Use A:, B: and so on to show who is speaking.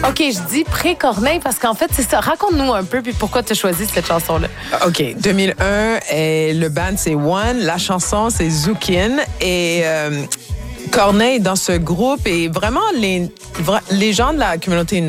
A: OK, je dis pré-Corneille parce qu'en fait, c'est ça. Raconte-nous un peu puis pourquoi tu as choisi cette chanson-là.
B: OK, 2001, et le band, c'est One. La chanson, c'est Zoukin. Et Corneille, dans ce groupe, et vraiment, les gens de la communauté